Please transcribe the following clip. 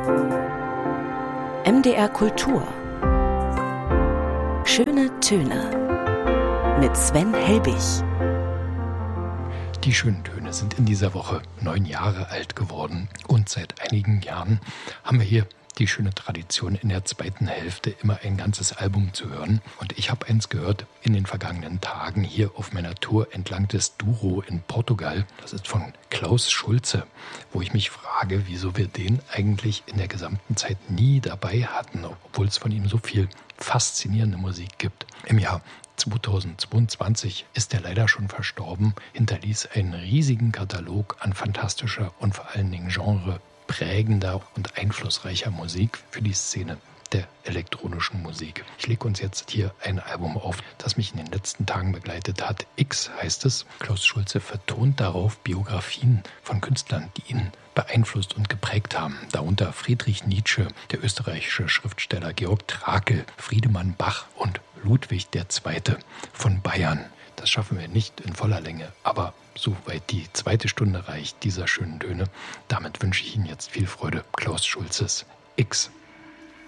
MDR Kultur. Schöne Töne mit Sven Helbig. Die schönen Töne sind in dieser Woche 9 Jahre alt geworden und seit einigen Jahren haben wir hier die schöne Tradition, in der zweiten Hälfte immer ein ganzes Album zu hören. Und ich habe eins gehört in den vergangenen Tagen hier auf meiner Tour entlang des Douro in Portugal. Das ist von Klaus Schulze, wo ich mich frage, wieso wir den eigentlich in der gesamten Zeit nie dabei hatten, obwohl es von ihm so viel faszinierende Musik gibt. Im Jahr 2022 ist er leider schon verstorben, hinterließ einen riesigen Katalog an fantastischer und vor allen Dingen genreprägender und einflussreicher Musik für die Szene der elektronischen Musik. Ich lege uns jetzt hier ein Album auf, das mich in den letzten Tagen begleitet hat. X heißt es. Klaus Schulze vertont darauf Biografien von Künstlern, die ihn beeinflusst und geprägt haben. Darunter Friedrich Nietzsche, der österreichische Schriftsteller Georg Trakl, Friedemann Bach und Ludwig II. Von Bayern. Das schaffen wir nicht in voller Länge, aber soweit die zweite Stunde reicht dieser schönen Töne. Damit wünsche ich Ihnen jetzt viel Freude. Klaus Schulzes X.